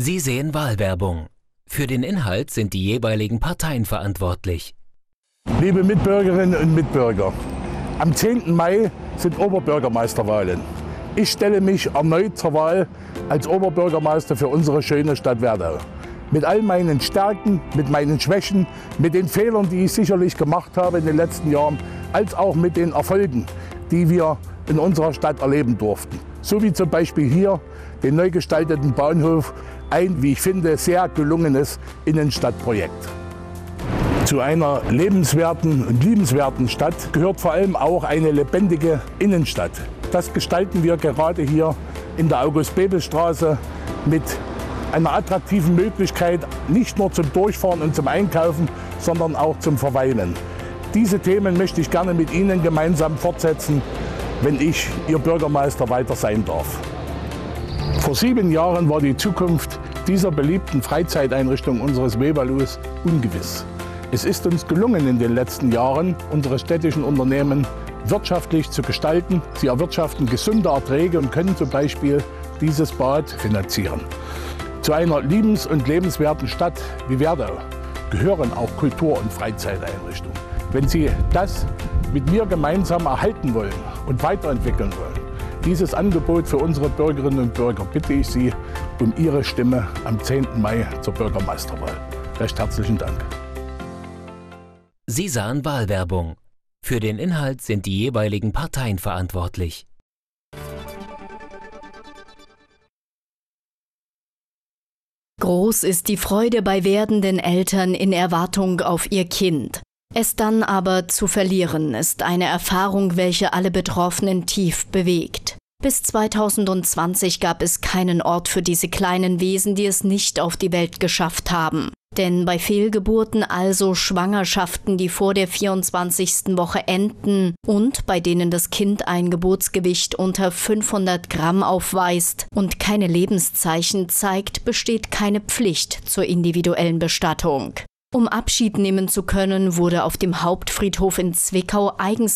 Sie sehen Wahlwerbung. Für den Inhalt sind die jeweiligen Parteien verantwortlich. Liebe Mitbürgerinnen und Mitbürger, am 10. Mai sind Oberbürgermeisterwahlen. Ich stelle mich erneut zur Wahl als Oberbürgermeister für unsere schöne Stadt Werdau. Mit all meinen Stärken, mit meinen Schwächen, mit den Fehlern, die ich sicherlich gemacht habe in den letzten Jahren, als auch mit den Erfolgen, die wir in unserer Stadt erleben durften. So wie zum Beispiel hier den neu gestalteten Bahnhof, ein, wie ich finde, sehr gelungenes Innenstadtprojekt. Zu einer lebenswerten und liebenswerten Stadt gehört vor allem auch eine lebendige Innenstadt. Das gestalten wir gerade hier in der August-Bebel-Straße mit einer attraktiven Möglichkeit, nicht nur zum Durchfahren und zum Einkaufen, sondern auch zum Verweilen. Diese Themen möchte ich gerne mit Ihnen gemeinsam fortsetzen, wenn ich Ihr Bürgermeister weiter sein darf. Vor 7 Jahren war die Zukunft dieser beliebten Freizeiteinrichtung unseres Weberlos ungewiss. Es ist uns gelungen, in den letzten Jahren unsere städtischen Unternehmen wirtschaftlich zu gestalten. Sie erwirtschaften gesunde Erträge und können zum Beispiel dieses Bad finanzieren. Zu einer liebens- und lebenswerten Stadt wie Werdau gehören auch Kultur- und Freizeiteinrichtungen. Wenn Sie das mit mir gemeinsam erhalten wollen und weiterentwickeln wollen, dieses Angebot für unsere Bürgerinnen und Bürger, bitte ich Sie um Ihre Stimme am 10. Mai zur Bürgermeisterwahl. Recht herzlichen Dank. Sie sahen Wahlwerbung. Für den Inhalt sind die jeweiligen Parteien verantwortlich. Groß ist die Freude bei werdenden Eltern in Erwartung auf ihr Kind. Es dann aber zu verlieren, ist eine Erfahrung, welche alle Betroffenen tief bewegt. Bis 2020 gab es keinen Ort für diese kleinen Wesen, die es nicht auf die Welt geschafft haben. Denn bei Fehlgeburten, also Schwangerschaften, die vor der 24. Woche enden und bei denen das Kind ein Geburtsgewicht unter 500 Gramm aufweist und keine Lebenszeichen zeigt, besteht keine Pflicht zur individuellen Bestattung. Um Abschied nehmen zu können, wurde auf dem Hauptfriedhof in Zwickau eigens